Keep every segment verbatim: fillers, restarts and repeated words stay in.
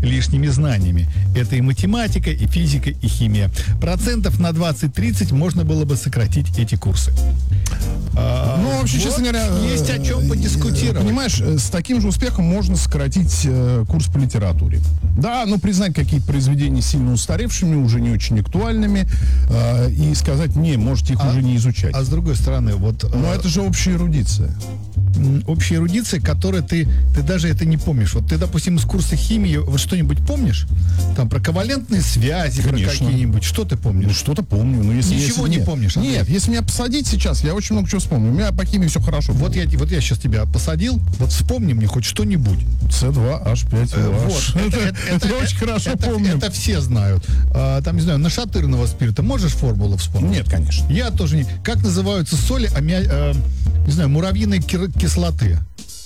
лишними знаниями. Это и математика, и физика, и химия. Процентов на двадцать-тридцать можно было бы сократить эти курсы. А, ну, вообще, вот честно говоря, есть о чем подискутировать. Понимаешь, с таким же успехом можно сократить э, курс по литературе. Да, но признать какие-то произведения сильно устаревшими, уже не очень актуальными, э, и сказать, не, можете их а, уже не изучать. А с другой стороны, вот... Но э, это же общая эрудиция. Общая эрудиция, которая ты, ты даже это не помнишь. Вот ты, допустим, из курса химии вот что-нибудь помнишь? Там про ковалентные связи, конечно, про какие-нибудь. Что ты помнишь? Ну, что-то помню. Но если, Ничего если, не нет, помнишь, Андрей? Нет, если меня посадить сейчас, я очень много чего вспомню. У меня по химии все хорошо. Вот я, вот я сейчас тебя посадил, вот вспомни мне хоть что-нибудь. С два эйч пять о эйч. Вот. Это, это, это, это очень хорошо это, помню. Это все знают. А, там, не знаю, нашатырного спирта можешь формулу вспомнить? Нет, конечно. Я тоже не. Как называются соли, аммиа... э, не знаю, муравьиной кислоты?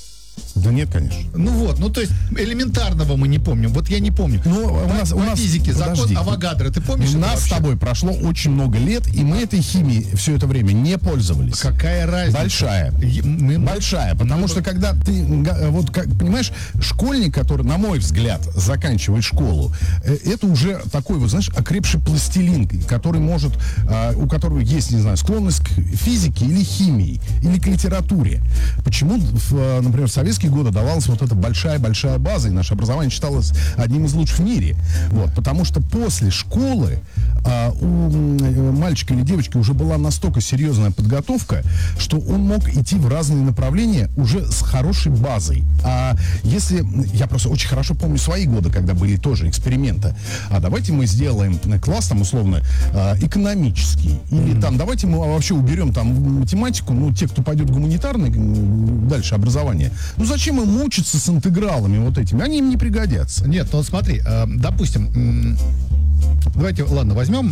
Да нет, конечно. Ну вот, ну то есть элементарного мы не помним. Вот я не помню. Ну, у нас, по у нас физике подожди. закон Авогадро, ты помнишь? У нас с тобой прошло очень много лет, и мы этой химией все это время не пользовались. Какая разница? Большая. Мы... Большая. Потому мы... что когда ты, вот как, понимаешь, школьник, который, на мой взгляд, заканчивает школу, это уже такой, вот знаешь, окрепший пластилин, который может, у которого есть, не знаю, склонность к физике или химии, или к литературе. Почему, например, в советские годы давалась вот эта большая-большая база, и наше образование считалось одним из лучших в мире. Вот, потому что после школы а, у мальчика или девочки уже была настолько серьезная подготовка, что он мог идти в разные направления уже с хорошей базой. А если... Я просто очень хорошо помню свои годы, когда были тоже эксперименты. А давайте мы сделаем класс, там, условно, экономический. Или mm-hmm. там, давайте мы вообще уберем там математику, ну, те, кто пойдет в гуманитарное дальше образование. Ну, зачем им мучиться с интегралами вот этими? Они им не пригодятся. Нет, ну вот смотри, э, допустим, э, давайте, ладно, возьмем,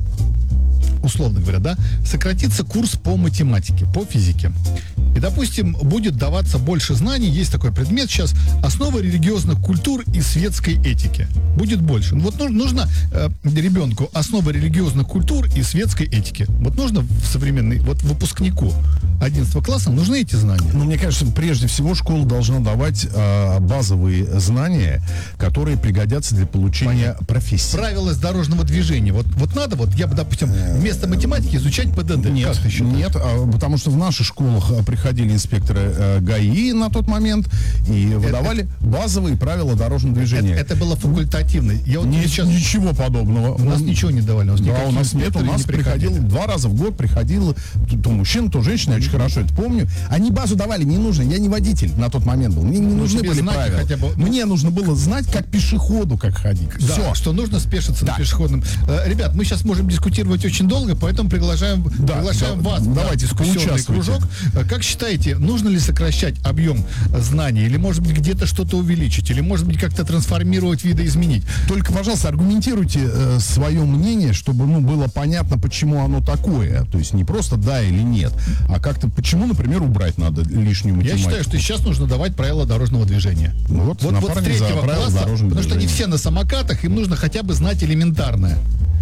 условно говоря, да, сократится курс по математике, по физике. И, допустим, будет даваться больше знаний, есть такой предмет сейчас, основы религиозных культур и светской этики. Будет больше. Вот нужно, нужно э, ребенку основы религиозных культур и светской этики. Вот нужно в современный, вот выпускнику одиннадцатого класса нужны эти знания. Ну, мне кажется, прежде всего школа должна давать э, базовые знания, которые пригодятся для получения Понятно. профессии. Правила дорожного движения. Вот, вот надо, вот я бы, допустим, вместо математики изучать ПДД. Нет, нет, а, потому что в наших школах приходили инспекторы э, ГАИ на тот момент и выдавали это, базовые правила дорожного движения. Это, это было факультативно. Я вот не, сейчас... Ничего подобного. У нас он, ничего не давали. У нас, да, у нас нет. У нас не приходил два раза в год приходил то, то мужчина, то женщина. Я очень хорошо это помню. Они базу давали не нужно. Я не водитель на тот момент был. Мне не нужны были правила. Хотя бы... Мне нужно было знать, как пешеходу, как ходить. Да, все. Что нужно спешиться да. на пешеходном. Э, ребят, мы сейчас можем дискутировать очень долго, поэтому приглашаем, да, приглашаем да, вас. Давайте, да, дискуссионный кружок. Как считаете, нужно ли сокращать объем знаний? Или, может быть, где-то что-то увеличить? Или, может быть, как-то трансформировать, видоизменить? Только, пожалуйста, аргументируйте э, свое мнение, чтобы, ну, было понятно, почему оно такое. То есть не просто да или нет, а как-то, почему, например, убрать надо лишнюю математику. Я считаю, что сейчас нужно давать правила дорожного движения. Ну, вот, вот, вот с третьего класса, потому движения. Что они все на самокатах, им нужно хотя бы знать элементарное.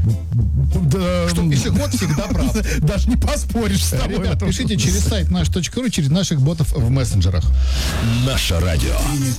Да, что пешеход всегда прав. Даже не поспоришь с тобой. Ребят, пишите через сайт наш точка ру, через наших ботов в мессенджерах. Наше радио.